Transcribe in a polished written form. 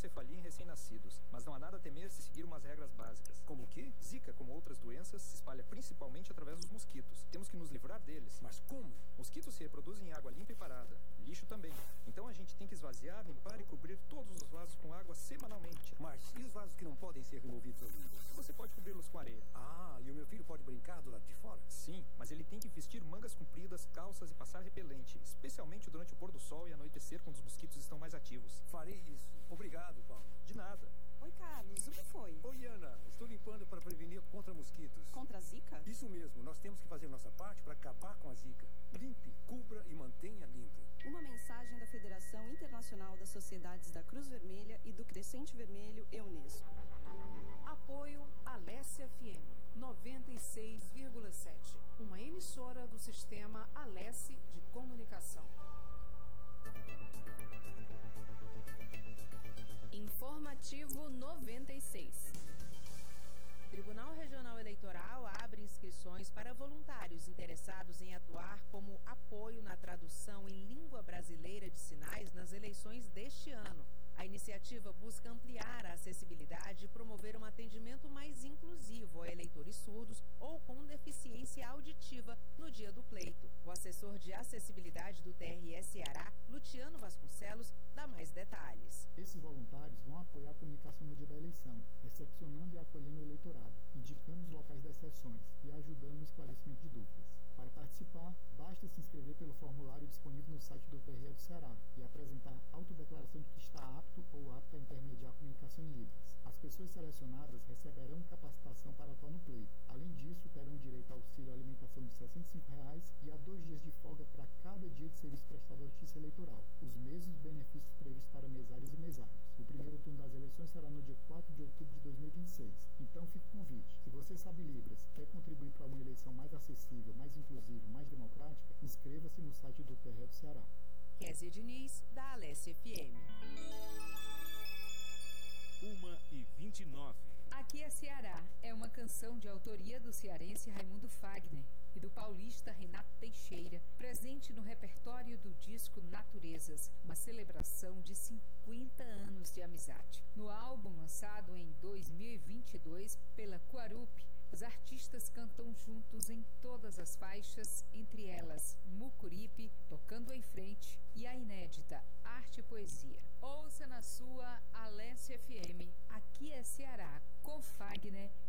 hidrocefalia em recém-nascidos, mas não há nada a temer se seguir umas regras básicas. Como o quê? Zika, como outras doenças, se espalha principalmente através dos mosquitos. Temos que nos livrar deles. Mas como? Mosquitos se reproduzem em água limpa e parada. Lixo também. Então a gente tem que esvaziar, limpar e cobrir todos os vasos com água semanalmente. Mas e os vasos que não podem ser removidos ou limpos? Você pode cobri-los com areia. Ah, e o meu filho pode brincar do lado de fora? Sim, mas ele tem que vestir mangas compridas, calças e passar repelente, especialmente durante o pôr do sol e anoitecer, quando os mosquitos estão mais ativos. Farei isso. Obrigado, Paulo. De nada. Oi, Carlos. O que foi? Oi, Ana. Estou limpando para prevenir contra mosquitos. Contra a Zika? Isso mesmo. Nós temos que fazer nossa parte para acabar com a Zika. Limpe, cubra e mantenha limpo. Uma mensagem da Federação Internacional das Sociedades da Cruz Vermelha e do Crescente Vermelho e Unesco. Apoio Alessia FM 96,7. Uma emissora do sistema Alessi de Comunicação. Informativo 96. Tribunal Regional Eleitoral abre inscrições para voluntários interessados em atuar como apoio na tradução em língua brasileira de sinais nas eleições deste ano. A iniciativa busca ampliar a acessibilidade e promover um atendimento mais inclusivo a eleitores surdos ou com deficiência auditiva no dia do pleito. O assessor de acessibilidade do TRE Ceará, Luciano Vasconcelos, dá mais detalhes. Esses voluntários vão apoiar a comunicação no dia da eleição, recepcionando e acolhendo o eleitorado, indicando os locais das sessões e ajudando no esclarecimento de dúvidas. Para participar, basta se inscrever pelo formulário disponível no site do TRE do Ceará e apresentar autodeclaração de que está apto ou apta a intermediar a comunicação em Libras. As pessoas selecionadas receberão capacitação para atuar no pleito. Além disso, terão direito ao auxílio alimentação de R$ 65 e a 2 dias de folga para cada dia de serviço prestado à Justiça Eleitoral. Os mesmos benefícios previstos para mesários e mesários. O primeiro turno das eleições será no dia 4 de outubro de 2026. Então fica o convite. Se você sabe Libras, quer contribuir para uma eleição mais acessível, mais inclusiva, mais democrática, inscreva-se no site do TRE do Ceará. Kézia Diniz, da Alessia FM. 1h29. Aqui é Ceará é uma canção de autoria do cearense Raimundo Fagner e do paulista Renato Teixeira, presente no repertório do disco Naturezas, uma celebração de 50 anos de amizade. No álbum lançado em 2022 pela Quarup, os artistas cantam juntos em todas as faixas, entre elas Mucuripe, Tocando em Frente e a inédita Arte e Poesia. Ouça na sua Alessia FM, Aqui é Ceará, com Fagner